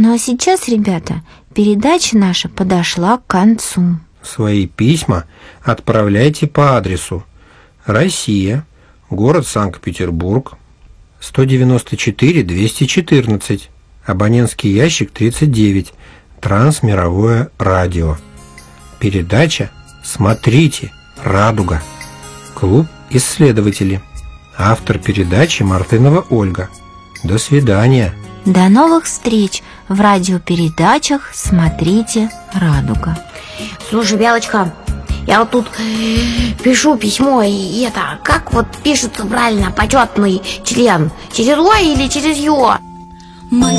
Ну а сейчас, ребята, передача наша подошла к концу. Свои письма отправляйте по адресу: Россия, город Санкт-Петербург, 194-214, абонентский ящик 39, Трансмировое радио. Передача «Смотрите, радуга». Клуб исследователей. Автор передачи Мартынова Ольга. До свидания. До новых встреч в радиопередачах «Смотрите, радуга». Слушай, Белочка, я вот тут пишу письмо, и это, как вот пишется правильно почетный член? Через «о» или через «ё»?